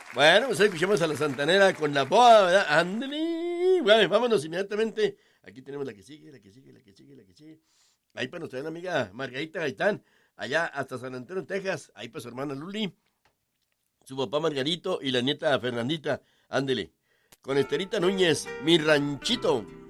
Bueno, pues escuchamos a la Santanera con la boa, ¿verdad? Ándale. Bueno, vámonos inmediatamente. Aquí tenemos la que sigue. Ahí para nuestra amiga Margarita Gaitán, allá hasta San Antonio, Texas. Ahí para su hermana Luli, su papá Margarito y la nieta Fernandita. Ándele. Con Esterita Núñez, mi ranchito.